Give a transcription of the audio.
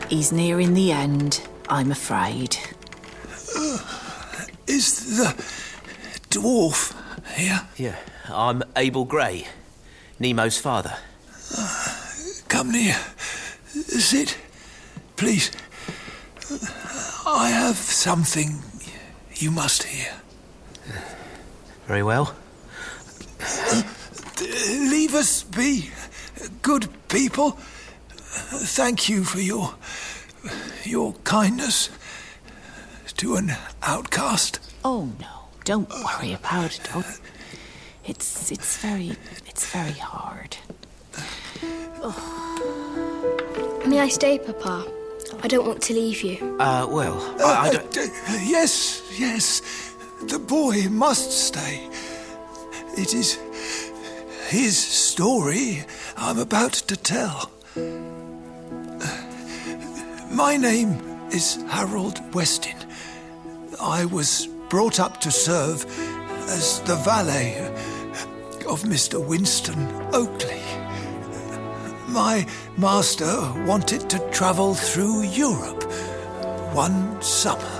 He's nearing the end, I'm afraid. Is the dwarf here? Yeah, I'm Abel Gray, Nemo's father. Come near. Sit, please. I have something you must hear. Very well. Leave us be, good people. Thank you for your kindness to an outcast. Oh no, don't worry about it. It's very hard. May I stay, Papa? I don't want to leave you. I don't... Yes. The boy must stay. It is his story I'm about to tell. My name is Harold Westin. I was brought up to serve as the valet of Mr. Winston Oakley. My master wanted to travel through Europe one summer.